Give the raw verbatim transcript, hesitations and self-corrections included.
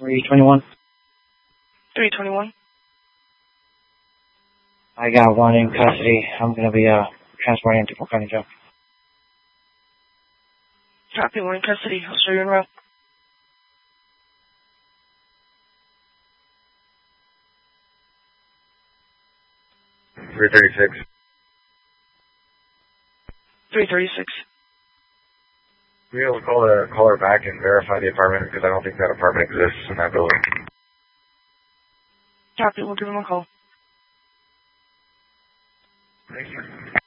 three twenty-one. three twenty-one. I got one in custody. I'm going to be uh, transporting him to Polk County Jail. Copy, we're in custody. I'll show you in row. three thirty-six. three thirty-six. We able to call the caller back and verify the apartment because I don't think that apartment exists in that building. Copy, we'll give him a call. Thank you.